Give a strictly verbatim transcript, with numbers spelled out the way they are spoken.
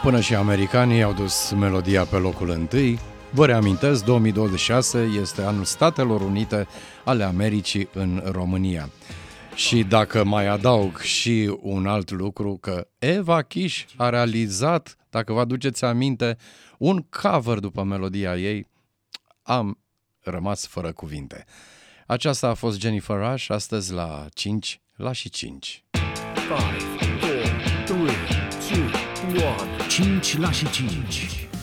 Până și americanii au dus melodia pe locul întâi. Vă reamintesc, două mii douăzeci și șase este anul Statelor Unite ale Americii în România. Și dacă mai adaug și un alt lucru, că Eva Kish a realizat, dacă vă aduceți aminte, un cover după melodia ei, am rămas fără cuvinte. Aceasta a fost Jennifer Rush, astăzi la cinci la și cinci. cinci, patru, trei, doi, unu. cinci la și cinci.